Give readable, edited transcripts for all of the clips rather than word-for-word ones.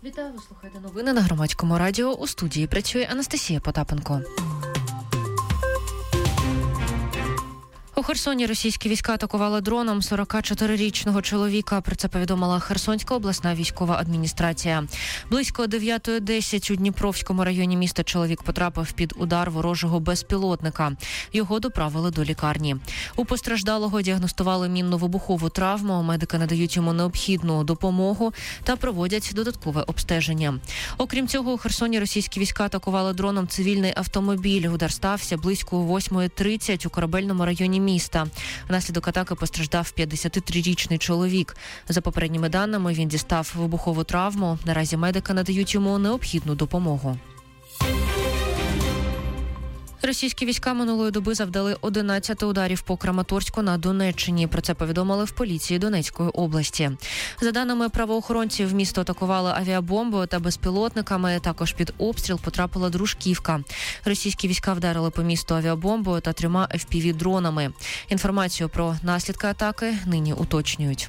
Вітаю, ви слухаєте новини на Громадському радіо. У студії працює Анастасія Потапенко. У Херсоні російські війська атакували дроном 44-річного чоловіка. Про це повідомила Херсонська обласна військова адміністрація. Близько 9:10 у Дніпровському районі міста чоловік потрапив під удар ворожого безпілотника. Його доправили до лікарні. У постраждалого діагностували мінно-вибухову травму. Медики надають йому необхідну допомогу та проводять додаткове обстеження. Окрім цього, у Херсоні російські війська атакували дроном цивільний автомобіль. Удар стався близько о 8:30 у Корабельному районі міста. Внаслідок атаки постраждав 53-річний чоловік. За попередніми даними, він дістав вибухову травму. Наразі медики надають йому необхідну допомогу. Російські війська минулої доби завдали 11 ударів по Краматорську на Донеччині. Про це повідомили в поліції Донецької області. За даними правоохоронців, місто атакували авіабомбою та безпілотниками. Також під обстріл потрапила Дружківка. Російські війська вдарили по місту авіабомбою та 3 FPV-дронами. Інформацію про наслідки атаки нині уточнюють.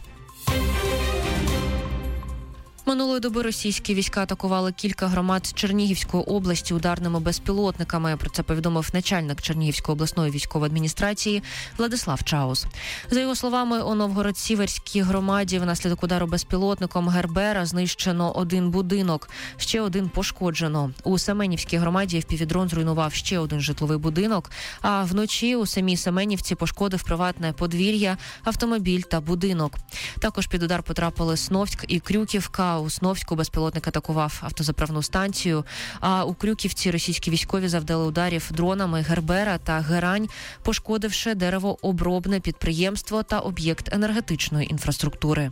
Минулої доби російські війська атакували кілька громад Чернігівської області ударними безпілотниками. Про це повідомив начальник Чернігівської обласної військової адміністрації Владислав Чаус. За його словами, у Новгород-Сіверській громаді внаслідок удару безпілотником Гербера знищено 1 будинок, ще 1 пошкоджено. У Семенівській громаді FPV-дрон зруйнував ще 1 житловий будинок, а вночі у самій Семенівці пошкодив приватне подвір'я, автомобіль та будинок. Також під удар потрапили Сновськ і Крюківка. У Сновську безпілотник атакував автозаправну станцію, а у Крюківці російські військові завдали ударів дронами Гербера та Герань, пошкодивши деревообробне підприємство та об'єкт енергетичної інфраструктури.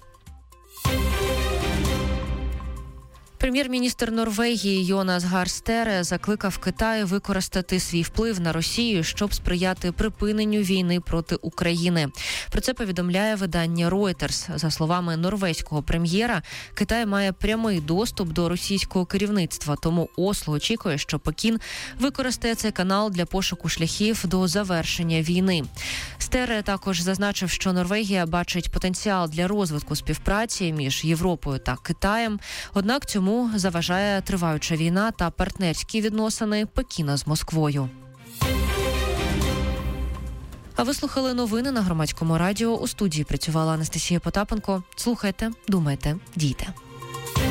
Прем'єр-міністр Норвегії Йонас Гар Стере закликав Китай використати свій вплив на Росію, щоб сприяти припиненню війни проти України. Про це повідомляє видання Reuters. За словами норвезького прем'єра, Китай має прямий доступ до російського керівництва, тому Осло очікує, що Пекін використає цей канал для пошуку шляхів до завершення війни. Стере також зазначив, що Норвегія бачить потенціал для розвитку співпраці між Європою та Китаєм, однак цьому заважає триваюча війна та партнерські відносини Пекіна з Москвою. А ви слухали новини на Громадському радіо. У студії працювала Анастасія Потапенко. Слухайте, думайте, дійте.